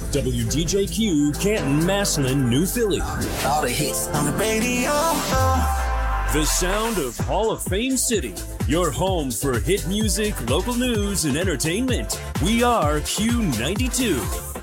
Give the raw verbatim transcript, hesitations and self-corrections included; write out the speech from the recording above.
W D J Q, Canton, Massillon, New Philly. All the hits on the radio. The sound of Hall of Fame City. Your home for hit music, local news, and entertainment. We are Q ninety-two.